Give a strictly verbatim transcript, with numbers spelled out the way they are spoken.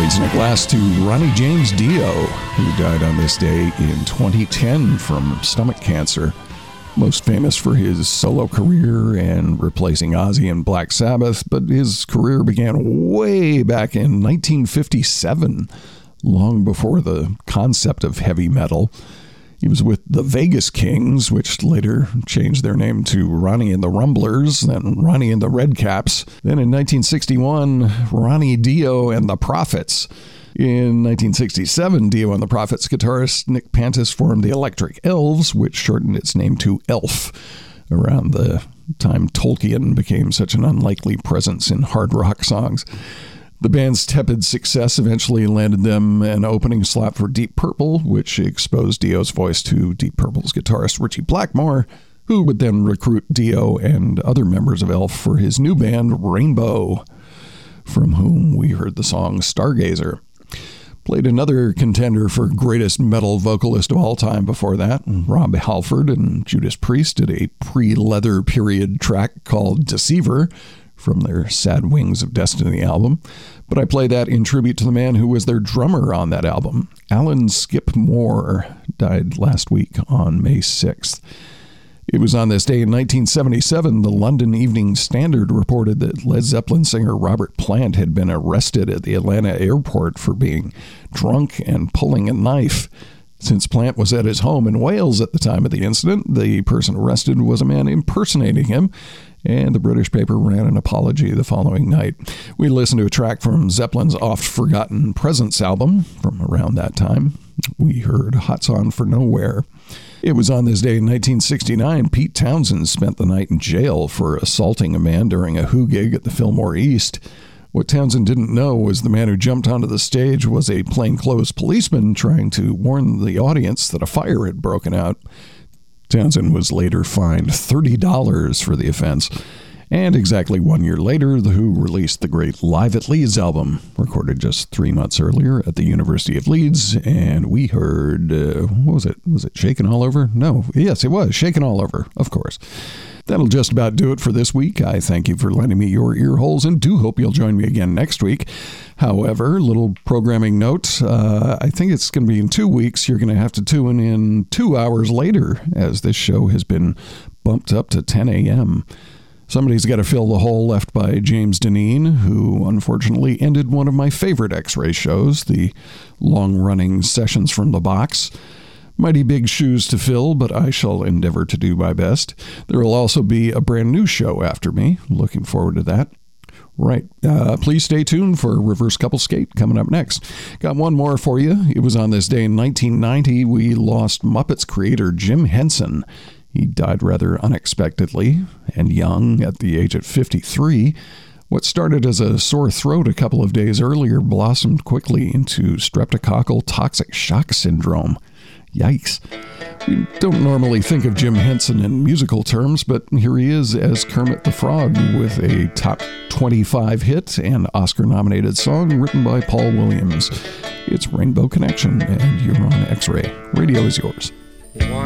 Thanks, Nick. Last to Ronnie James Dio, who died on this day in twenty ten from stomach cancer. Most famous for his solo career and replacing Ozzy in Black Sabbath, but his career began way back in nineteen fifty-seven, long before the concept of heavy metal. He was with the Vegas Kings, which later changed their name to Ronnie and the Rumblers, then Ronnie and the Redcaps. Then in nineteen sixty-one, Ronnie Dio and the Prophets. In nineteen sixty-seven, Dio and the Prophets guitarist Nick Pantis formed the Electric Elves, which shortened its name to Elf, around the time Tolkien became such an unlikely presence in hard rock songs. The band's tepid success eventually landed them an opening slot for Deep Purple, which exposed Dio's voice to Deep Purple's guitarist Ritchie Blackmore, who would then recruit Dio and other members of Elf for his new band, Rainbow, from whom we heard the song Stargazer. Played another contender for greatest metal vocalist of all time before that. Rob Halford and Judas Priest did a pre-Leather period track called Deceiver, from their Sad Wings of Destiny album, but I play that in tribute to the man who was their drummer on that album. Alan Skip Moore died last week on May sixth. It was on this day in nineteen seventy-seven, the London Evening Standard reported that Led Zeppelin singer Robert Plant had been arrested at the Atlanta airport for being drunk and pulling a knife. Since Plant was at his home in Wales at the time of the incident, the person arrested was a man impersonating him, and the British paper ran an apology the following night. We listened to a track from Zeppelin's oft-forgotten Presence album from around that time. We heard Hot Song for Nowhere. It was on this day in nineteen sixty-nine, Pete Townsend spent the night in jail for assaulting a man during a Who gig at the Fillmore East. What Townsend didn't know was the man who jumped onto the stage was a plainclothes policeman trying to warn the audience that a fire had broken out. Townsend was later fined thirty dollars for the offense. And exactly one year later, The Who released the great Live at Leeds album, recorded just three months earlier at the University of Leeds. And we heard, uh, what was it? Was it Shakin' All Over? No, yes, it was Shakin' All Over, of course. That'll just about do it for this week. I thank you for lending me your ear holes and do hope you'll join me again next week. However, little programming note, uh, I think it's going to be in two weeks. You're going to have to tune in two hours later, as this show has been bumped up to ten a.m. Somebody's got to fill the hole left by James Deneen, who unfortunately ended one of my favorite X-Ray shows, the long-running Sessions from the Box. Mighty big shoes to fill, but I shall endeavor to do my best. There will also be a brand new show after me. Looking forward to that. Right. Uh, please stay tuned for Reverse Couple Skate coming up next. Got one more for you. It was on this day in nineteen ninety we lost Muppets creator Jim Henson. He died rather unexpectedly and young at the age of fifty-three. What started as a sore throat a couple of days earlier blossomed quickly into streptococcal toxic shock syndrome. Yikes. We don't normally think of Jim Henson in musical terms, but here he is as Kermit the Frog with a top twenty-five hit and Oscar-nominated song written by Paul Williams. It's Rainbow Connection, and you're on X-Ray. Radio is yours. One